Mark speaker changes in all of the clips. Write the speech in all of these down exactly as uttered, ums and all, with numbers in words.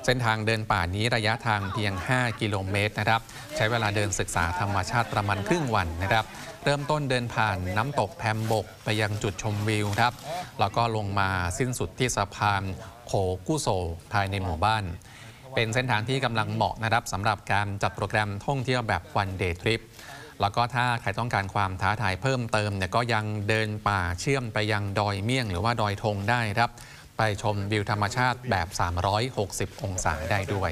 Speaker 1: เส้นทางเดินป่านี้ระยะทางเพียงห้ากิโลเมตรนะครับใช้เวลาเดินศึกษาธรรมชาติประมาณครึ่งวันนะครับเริ่มต้นเดินผ่านน้ำตกแพมบกไปยังจุดชมวิวครับแล้วก็ลงมาสิ้นสุดที่สะพานโขกุโซภายในหมู่บ้านเป็นเส้นทางที่กำลังเหมาะนะครับสำหรับการจัดโปรแกรมท่องเที่ยวแบบวันเดย์ทริปแล้วก็ถ้าใครต้องการความท้าทายเพิ่มเติมเนี่ยก็ยังเดินป่าเชื่อมไปยังดอยเมี่ยงหรือว่าดอยธงได้ครับไปชมวิวธรรมชาติแบบสามร้อยหกสิบองศาได้ด้วย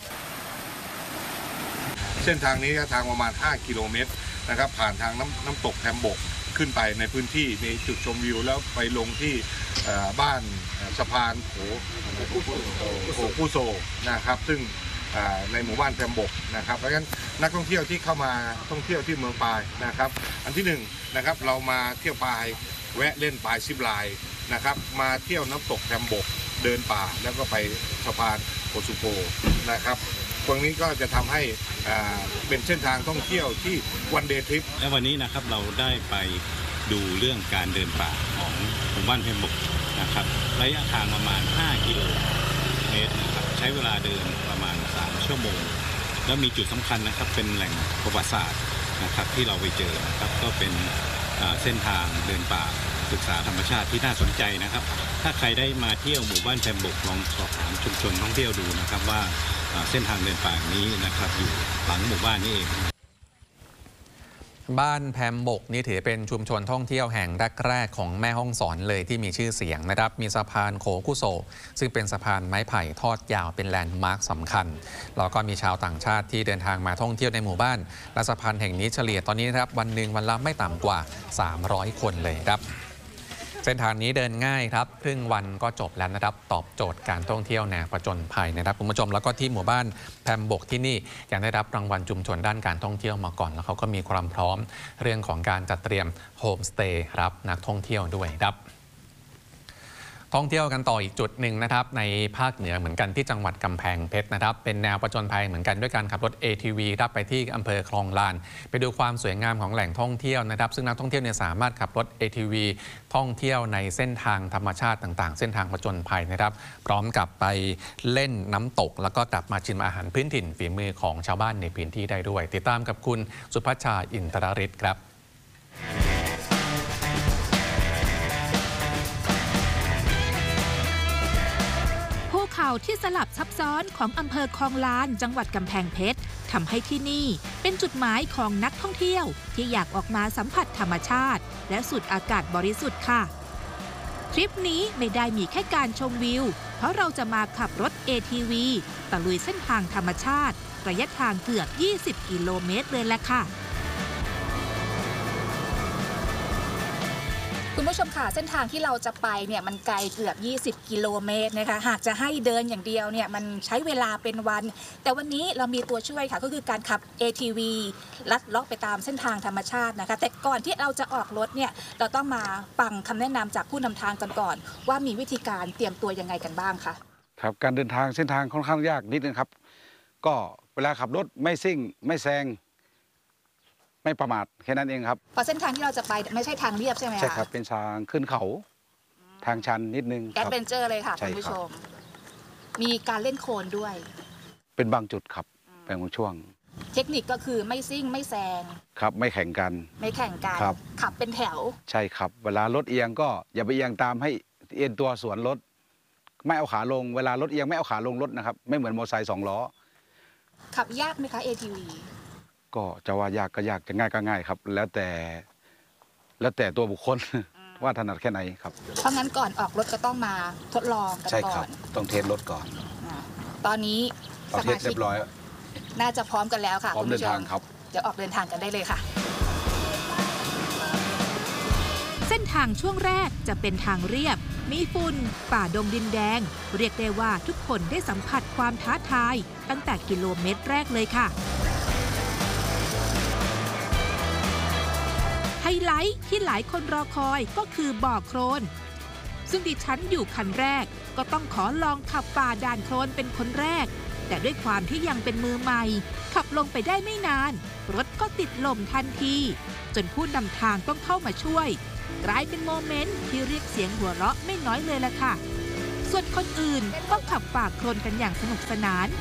Speaker 2: เส้นทางนี้ทางประมาณห้ากิโลเมตรนะครับผ่านทางน้ำน้ำตกแพมบกขึ้นไปในพื้นที่มีจุดชมวิวแล้วไปลงที่บ้านสะพานโขโขกุโซนะครับซึ่งในหมู่บ้านแพมบกนะครับเพราะฉะนั้นนักท่องเที่ยวที่เข้ามาท่องเที่ยวที่เมืองปายนะครับอันที่หนึ่งนะครับเรามาเที่ยวปายแวะเล่นปายซิปไลน์นะครับมาเที่ยวน้ำตกแพมบกเดินป่าแล้วก็ไปสะพานโคสุโกนะครับตรงนี้ก็จะทำให้เป็นเส้นทางท่องเที่ยวที่วันเดย์ทริป
Speaker 3: และวันนี้นะครับเราได้ไปดูเรื่องการเดินป่าของหมู่บ้านแพมบกนะครับระยะทางประมาณห้ากิโลเมตรนะครับใช้เวลาเดินประมาณสามชั่วโมงแล้วมีจุดสำคัญนะครับเป็นแหล่งประวัติศาสตร์นะครับที่เราไปเจอนะครับก็เป็นเส้นทางเดินป่าศึกษาธรรมชาติที่น่าสนใจนะครับถ้าใครได้มาเที่ยวหมู่บ้านแพมบกลองสอบถามชุมชนท่องเที่ยวดูนะครับว่าเส้นทางเดินป่านี้นะครับอยู่หลังหมู่บ้านนี้เอง
Speaker 1: บ้านแพมบกนี่ถือเป็นชุมชนท่องเที่ยวแห่งแรกๆของแม่ฮ่องสอนเลยที่มีชื่อเสียงนะครับมีสะพานโขกุโซซึ่งเป็นสะพานไม้ไผ่ทอดยาวเป็นแลนด์มาร์คสำคัญแล้วก็มีชาวต่างชาติที่เดินทางมาท่องเที่ยวในหมู่บ้านและสะพานแห่งนี้เฉลี่ยตอนนี้นะครับวันหนึ่งวันละไม่ต่ำกว่าสามร้อยคนเลยครับเส้นทางนี้เดินง่ายครับครึ่งวันก็จบแล้วนะครับตอบโจทย์การท่องเที่ยวแนวผจญภัยนะครับคุณผู้ชมแล้วก็ที่หมู่บ้านแพมบกที่นี่ยังได้รับรางวัลชุมชนด้านการท่องเที่ยวมาก่อนแล้วเขาก็มีความพร้อมเรื่องของการจัดเตรียมโฮมสเตย์รับนักท่องเที่ยวด้วยครับท่องเที่ยวกันต่ออีกจุดหนึ่งนะครับในภาคเหนือเหมือนกันที่จังหวัดกำแพงเพชรนะครับเป็นแนวผจญภัยเหมือนกันด้วยการขับรถ เอ ที วี ครับไปที่อำเภอคลองลานไปดูความสวยงามของแหล่งท่องเที่ยวนะครับซึ่งนักท่องเที่ยวเนี่ยสามารถขับรถ เอ ที วี ท่องเที่ยวในเส้นทางธรรมชาติต่างๆเส้นทางผจญภัยนะครับพร้อมกับไปเล่นน้ำตกแล้วก็กลับมาชิมอาหารพื้นถิ่นฝีมือของชาวบ้านในพื้นที่ได้ด้วยติดตามกับคุณสุภัชชาอินทรฤทธิ์ครับ
Speaker 4: เขาที่สลับซับซ้อนของอำเภอคลองลานจังหวัดกำแพงเพชรทำให้ที่นี่เป็นจุดหมายของนักท่องเที่ยวที่อยากออกมาสัมผัสธรรมชาติและสูดอากาศบริสุทธิ์ค่ะทริปนี้ไม่ได้มีแค่การชมวิวเพราะเราจะมาขับรถ เอ ที วี ตะลุยเส้นทางธรรมชาติระยะทางเกือบยี่สิบกิโลเมตรเลยแหละค่ะ
Speaker 5: คุณผู้ชมค่ะเส้นทางที่เราจะไปเนี่ยมันไกลเกือบยี่สิบกิโลเมตรนะคะหากจะให้เดินอย่างเดียวเนี่ยมันใช้เวลาเป็นวันแต่วันนี้เรามีตัวช่วยค่ะก็คือการขับ เอ ที วี ลัดเลาะไปตามเส้นทางธรรมชาตินะคะแต่ก่อนที่เราจะออกรถเนี่ยเราต้องมาฟังคำแนะนำจากผู้นำทางกันก่อนว่ามีวิธีการเตรียมตัวยังไงกันบ้างคะ
Speaker 6: ครับการเดินทางเส้นทางค่อนข้างยากนิดนึงครับก็เวลาขับรถไม่ซิ่งไม่แซงไม่ประมาทแค่นั้นเองครับ
Speaker 5: เพราะเส้นทางที่เราจะไปไม่ใช่ทางเรียบใช่ไหมคะ
Speaker 6: ใช่ครับเป็นทางขึ้นเขาทางชันนิดนึง
Speaker 5: แอดเวนเจอร์เลยค่ะคุณผู้ชมมีการเล่นโคลนด้วย
Speaker 6: เป็นบางจุดครับเป็นบางช่วง
Speaker 5: เทคนิคก็คือไม่ซิ่งไม่แซง
Speaker 6: ครับไม่แข่งกัน
Speaker 5: ไม่แข่งกันขับเป็นแถว
Speaker 6: ใช่ครับเวลารถเอียงก็อย่าไปเอียงตามให้เอียงตัวสวนรถไม่เอาขาลงเวลารถเอียงไม่เอาขาลงรถนะครับไม่เหมือนมอเตอร์ไซค์สองล้อ
Speaker 5: ขับยากไหมคะ เอ ที วี
Speaker 6: ก็จะว่ายากก็ยากจะง่ายก็ง่ายครับแล้วแต่แล้วแต่ตัวบุคคลว่าถนัดแค่ไหนครับ
Speaker 5: เพราะงั้นก่อนออกรถก็ต้องมาทดลองกันก่อนใช่ครับ
Speaker 6: ต้องเทสรถก่อน
Speaker 5: ตอนนี้
Speaker 6: สมาชิกเรียบร้อย
Speaker 5: น่าจะพร้อมกันแล้วค่ะ
Speaker 6: พร้อมเดินทางครับ
Speaker 5: เดี๋ยวออกเดินทางกันได้เลยค่ะ
Speaker 4: เส้นทางช่วงแรกจะเป็นทางเรียบมีฝุ่นป่าดงดินแดงเรียกได้ว่าทุกคนได้สัมผัสความท้าทายตั้งแต่กิโลเมตรแรกเลยค่ะไฮไลท์ที่หลายคนรอคอยก็คือบ่อโคลนซึ่งดิฉันอยู่คันแรกก็ต้องขอลองขับฝ่าด่านโคลนเป็นคนแรกแต่ด้วยความที่ยังเป็นมือใหม่ขับลงไปได้ไม่นานรถก็ติดลมทันทีจนผู้นำทางต้องเข้ามาช่วยกลายเป็นโมเมนต์ที่เรียกเสียงหัวเราะไม่น้อยเลยล่ะค่ะส่วนคนอื่นก็ขับฝ่าโคลนกันอย่างสนุกสนาน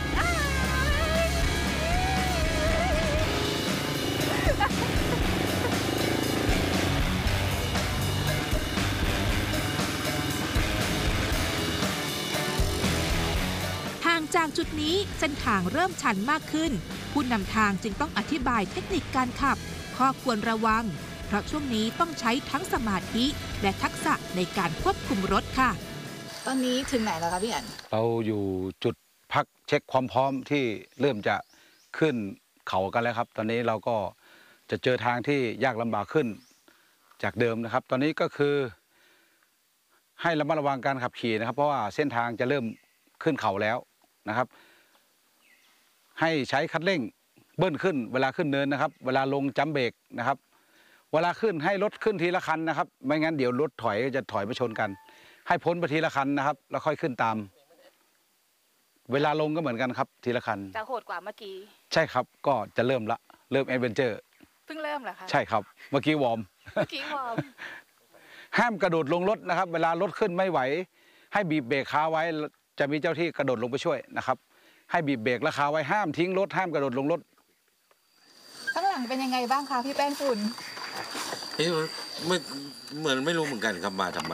Speaker 4: ห่างจากจุดนี้เส้นทางเริ่มชันมากขึ้นผู้นำทางจึงต้องอธิบายเทคนิคการขับข้อควรระวังเพราะช่วงนี้ต้องใช้ทั้งสมาธิและทักษะในการควบคุมรถค่ะ
Speaker 5: ตอนนี้ถึงไหนแล้วคะพี่อั๋น
Speaker 6: เราอยู่จุดพักเช็คความพร้อมที่เริ่มจะขึ้นเขากันแล้วครับตอนนี้เราก็จะเจอทางที่ยากลำบากขึ้นจากเดิมนะครับตอนนี้ก็คือให้ระมัดระวังการขับขี่นะครับเพราะว่าเส้นทางจะเริ่มขึ้นเขาแล้วนะครับให้ใช้คันเร่งเบิ้ลขึ้นเวลาขึ้นเนินนะครับเวลาลงจัมเบรกนะครับเวลาขึ้นให้รถขึ้นทีละคันนะครับไม่งั้นเดี๋ยวรถถอยก็จะถอยไปชนกันให้พ้นไปทีละคันนะครับแล้วค่อยขึ้นตามเวลาลงก็เหมือนกันครับทีละคัน
Speaker 5: จะโหดกว่าเมื่อกี้
Speaker 6: ใช่ครับก็จะเริ่มละเริ่มแอดเวนเจอร์
Speaker 5: เพิ่งเริ่มเหรอคะ
Speaker 6: ใช่ครับเมื่อกี้วอร์ม
Speaker 5: เมื่อกี้วอร์ม
Speaker 6: ห้ามกระโดดลงรถนะครับเวลารถขึ้นไม่ไหวให้บีบเบรกค้าไว้จะมีเจ้าที่กระโดดลงไปช่วยนะครับให้บีบเบรกและค้าไว้ห้ามทิ้งรถห้ามกระโดดลงรถ
Speaker 5: ข้างหลังเป็นยังไงบ้างคะพี่แป้งฝุ่น
Speaker 7: เฮ้ยไม่เหมือนไม่รู้เหมือนกันครับมาทำไม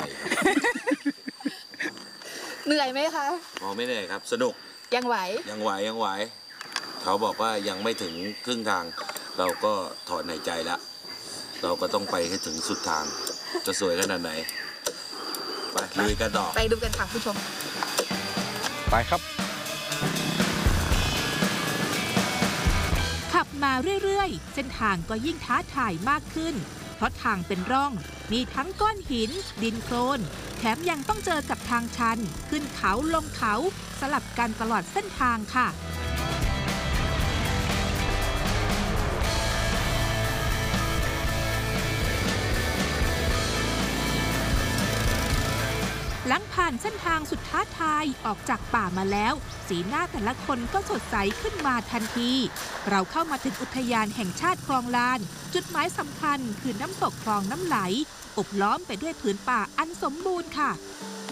Speaker 5: เหนื่อยไหมคะ
Speaker 7: อ๋อไม่เหนื่อยครับสนุก
Speaker 5: ยังไหว
Speaker 7: ยังไหวยังไหวเขาบอกว่ายังไม่ถึงครึ่งทางเราก็ถอนหายใจละเราก็ต้องไปให้ถึงสุดทางจะสวยขนาดไหนไปลุยกันต่อ
Speaker 5: ไปดูกันค่ะผู้ชม
Speaker 6: ไปครับ
Speaker 4: ขับมาเรื่อยๆเส้นทางก็ยิ่งท้าทายมากขึ้นเพราะทางเป็นร่องมีทั้งก้อนหินดินโคลนแถมยังต้องเจอกับทางชันขึ้นเขาลงเขาสลับกันตลอดเส้นทางค่ะหลังผ่านเส้นทางสุดท้าทายออกจากป่ามาแล้วสีหน้าแต่ละคนก็สดใสขึ้นมาทันทีเราเข้ามาถึงอุทยานแห่งชาติคลองลานจุดหมายสำคัญคือน้ำตกคลองน้ำไหลอบล้อมไปด้วยผืนป่าอันสมบูรณ์ค่ะ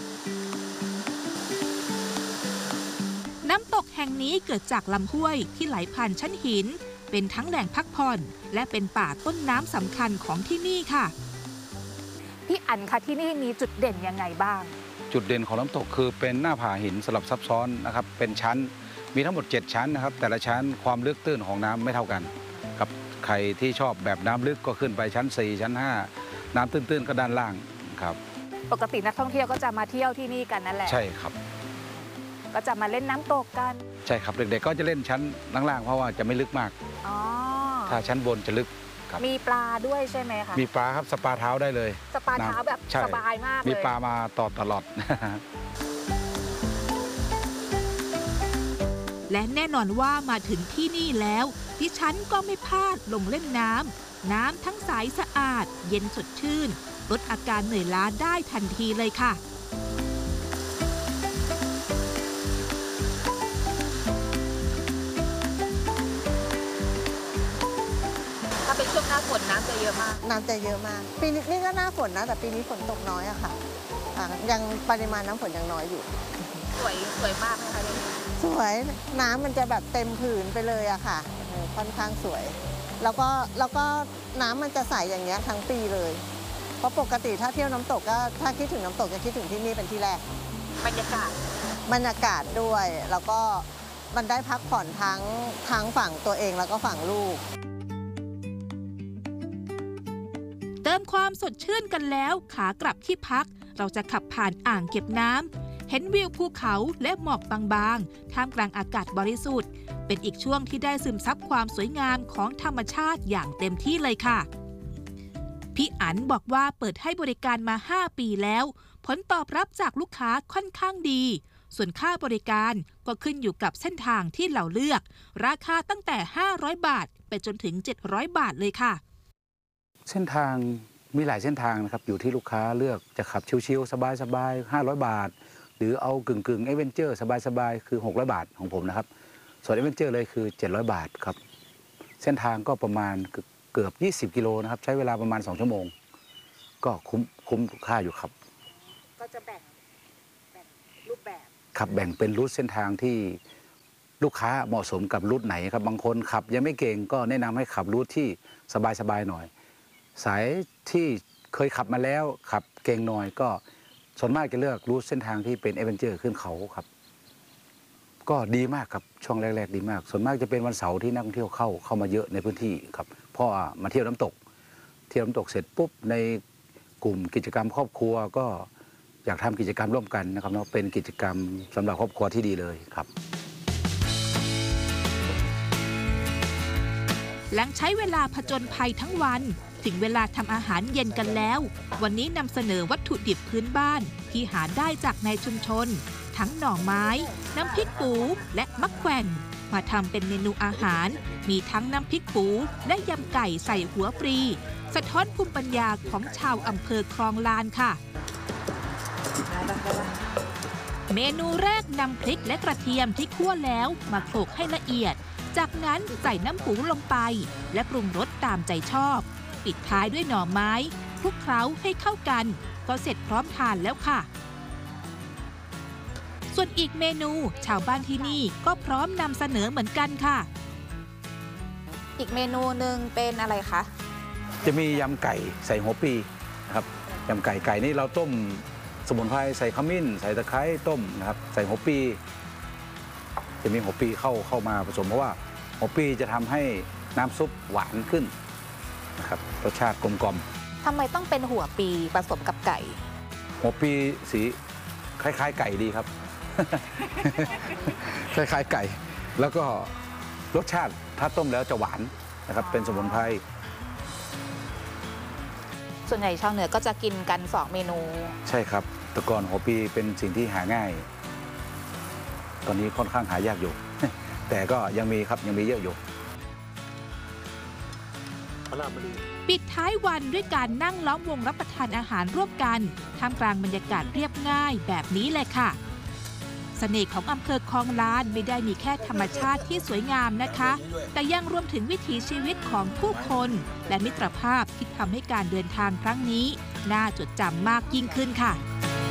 Speaker 4: น้ำตกแห่งนี้เกิดจากลำห้วยที่ไหลผ่านชั้นหินเป็นทั้งแหล่งพักผ่อนและเป็นป่าต้นน้ำสำคัญของที่นี่ค่ะพี่อั๋นคะที่นี่มีจุดเด่นยังไงบ้าง
Speaker 6: จุดเด่นของน้ำตกคือเป็นหน้าผาหินสลับซับซ้อนนะครับเป็นชั้นมีทั้งหมดเจ็ดชั้นนะครับแต่ละชั้นความลึกตื้นของน้ำไม่เท่ากันครับใครที่ชอบแบบน้ำลึกก็ขึ้นไปชั้นสี่ชั้นห้าน้ำตื้นๆก็ด้านล่างครับ
Speaker 5: ปกตินักท่องเที่ยวก็จะมาเที่ยวที่นี่กันนั่นแหละ
Speaker 6: ใช่ครับ
Speaker 5: ก็จะมาเล่นน้ำตกกัน
Speaker 6: ใช่ครับเด็กๆก็จะเล่นชั้นล่างๆเพราะว่าจะไม่ลึกมาก
Speaker 5: อ๋อ
Speaker 6: ถ้าชั้นบนจะลึก
Speaker 5: มีปลาด้วยใช่ไหมคะ
Speaker 6: มีปลาครับสปาเท้าได้เลย
Speaker 5: สปาเท้าแบบสบายมากเลย
Speaker 6: มีปลามาต่อตลอด
Speaker 4: และแน่นอนว่ามาถึงที่นี่แล้วดิฉันก็ไม่พลาดลงเล่นน้ำน้ำทั้งใสสะอาดเย็นสดชื่นลดอาการเหนื่อยล้าได้ทันทีเลยค่ะ
Speaker 5: ถ้าเป็นช่วงหน้าฝนน้ำจะเยอะมาก
Speaker 8: น้ำจะเยอะมากปีนี้นี่ก็หน้าฝนนะแต่ปีนี้ฝนตกน้อยอะค่ะยังปริมาณน้ำฝนยังน้อยอยู่
Speaker 5: สวยสวยมากไหมคะ
Speaker 8: สวยน้ำมันจะแบบเต็มผืนไปเลยอะค่ะค่อนข้างสวยแล้วก็แล้วก็น้ำมันจะใสอย่างเงี้ยทั้งปีเลยเพราะปกติถ้าเที่ยวน้ำตกก็ถ้าคิดถึงน้ำตกจะคิดถึงที่นี่เป็นที่แรก
Speaker 5: บรรยากาศ
Speaker 8: บรรยากาศด้วยแล้วก็มันได้พักผ่อนทั้งทั้งฝั่งตัวเองแล้วก็ฝั่งลูก
Speaker 4: เติมความสดชื่นกันแล้วขากลับที่พักเราจะขับผ่านอ่างเก็บน้ำเห็นวิวภูเขาและหมอกบางๆท่ามกลางอากาศบริสุทธิ์เป็นอีกช่วงที่ได้ซึมซับความสวยงามของธรรมชาติอย่างเต็มที่เลยค่ะพี่อั๋นบอกว่าเปิดให้บริการมาห้าปีแล้วผลตอบรับจากลูกค้าค่อนข้างดีส่วนค่าบริการก็ขึ้นอยู่กับเส้นทางที่เราเลือกราคาตั้งแต่ห้าร้อยบาทไปจนถึงเจ็ดร้อยบาทเลยค่ะ
Speaker 6: เส้นทางมีหลายเส้นทางนะครับอยู่ที่ลูกค้าเลือกจะขับชิวๆสบายๆห้าร้อยบาทหรือเอากึ่งๆเอเวนเจอร์สบายๆคือหกร้อยบาทของผมนะครับส่วนเอเวนเจอร์เลยคือเจ็ดร้อยบาทครับเส้นทางก็ประมาณเกือบยี่สิบกิโลนะครับใช้เวลาประมาณสองชั่วโมงก็คุ้มคุ้มค่าอยู่ครับ
Speaker 5: ก็จะแบ่งแบ่งลูก
Speaker 6: ขับแบ่งเป็นรูทเส้นทางที่ลูกค้าเหมาะสมกับรูทไหนครับบางคนขับยังไม่เก่งก็แนะนำให้ขับรูทที่สบายๆหน่อยสายที่เคยขับมาแล้วขับเก่งหน่อยก็ส่วนมากจะเลือกรูทเส้นทางที่เป็นแอดเวนเจอร์ขึ้นเขาครับก็ดีมากครับช่วงแรกๆดีมากส่วนมากจะเป็นวันเสาร์ที่นักท่องเที่ยวเข้าเข้ามาเยอะในพื้นที่ครับเพราะมาเที่ยวน้ำตกเที่ยวน้ำตกเสร็จปุ๊บในกลุ่มกิจกรรมครอบครัวก็อยากทำกิจกรรมร่วมกันนะครับเนาะเป็นกิจกรรมสำหรับครอบครัวที่ดีเลยครับ
Speaker 4: หลังใช้เวลาผจญภัยทั้งวันถึงเวลาทำอาหารเย็นกันแล้ววันนี้นำเสนอวัตถุดิบพื้นบ้านที่หาได้จากในชุมชนทั้งหน่อไม้น้ำพริกปูและมะแขวนมาทำเป็นเมนูอาหารมีทั้งน้ำพริกปูและยำไก่ใส่หัวปลีสะท้อนภูมิปัญญาของชาวอำเภอคลองลานค่ะเมนูแรกนำพริกและกระเทียมที่คั่วแล้วมาโขลกให้ละเอียดจากนั้นใส่น้ำปูลงไปและปรุงรสตามใจชอบปิดท้ายด้วยหน่อไม้คลุกเคล้าให้เข้ากันก็เสร็จพร้อมทานแล้วค่ะส่วนอีกเมนูชาวบ้านที่นี่ก็พร้อมนำเสนอเหมือนกันค่ะ
Speaker 5: อีกเมนูหนึ่งเป็นอะไรคะ
Speaker 6: จะมียำไก่ใส่หัวปลีนะครับยำไก่ไก่นี่เราต้มสมุนไพรใส่ขมิ้นใส่ตะไคร้ต้มนะครับใส่หัวปลีจะมีหัวปลีเข้าเข้ามาผสมเพราะว่าหัวปลีจะทำให้น้ำซุปหวานขึ้นนะครับรสชาติกลมกล่อม
Speaker 5: ทำไมต้องเป็นหัวปลีผสมกับไก่
Speaker 6: หัวปลีสีคล้ายๆไก่ดีครับ คล้ายๆไก่แล้วก็รสชาติถ้าต้มแล้วจะหวานนะครับเป็นสมุนไพร
Speaker 5: ส่วนใหญ่ชาวเหนือก็จะกินกันสองเมนู
Speaker 6: ใช่ครับแต่ก่อนหัวปลีเป็นสิ่งที่หาง่ายตอนนี้ค่อนข้างหายากอยู่ แต่ก็ยังมีครับยังมีเยอะอยู่
Speaker 4: ปิดท้ายวันด้วยการนั่งล้อมวงรับประทานอาหารร่วมกันท่ามกลางบรรยากาศเรียบง่ายแบบนี้เลยค่ะเสน่ห์ของอำเภอคลองลานไม่ได้มีแค่ธรรมชาติที่สวยงามนะคะแต่ยังรวมถึงวิถีชีวิตของผู้คนและมิตรภาพที่ทำให้การเดินทางครั้งนี้น่าจดจำมากยิ่งขึ้นค่ะ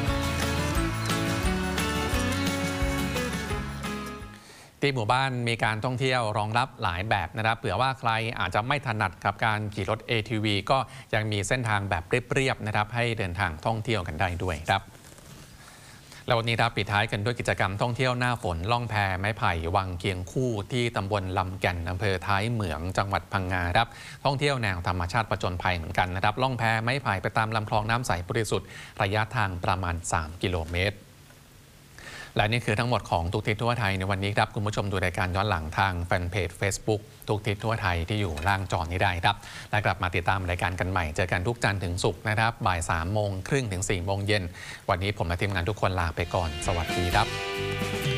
Speaker 1: ที่หมู่บ้านมีการท่องเที่ยวรองรับหลายแบบนะครับเผื่อว่าใครอาจจะไม่ถนัดกับการขี่รถ เอ ที วี ก็ยังมีเส้นทางแบบเรียบๆนะครับให้เดินทางท่องเที่ยวกันได้ด้วยครับแล้ววันนี้ครับปิดท้ายกันด้วยกิจกรรมท่องเที่ยวหน้าฝนล่องแพไม้ไผ่วังเคียงคู่ที่ตำบลลำแก่นอำเภอท้ายเหมืองจังหวัดพังงาครับท่องเที่ยวแนวธรรมชาติผจญภัยเหมือนกันนะครับล่องแพไม้ไผ่ไปตามลำคลองน้ำใสบริสุทธิ์ระยะทางประมาณสามกิโลเมตรและนี่คือทั้งหมดของทุกทิศทั่วไทยในวันนี้ครับคุณผู้ชมดูรายการย้อนหลังทางแฟนเพจ Facebook ทุกทิศทั่วไทยที่อยู่ล่างจอนี้ได้ครับและกลับมาติดตามรายการกันใหม่เจอกันทุกจันทร์ถึงศุกร์นะครับบ่ายสามโมงครึ่งถึงสี่โมงเย็นวันนี้ผมและทีมงานทุกคนลาไปก่อนสวัสดีครับ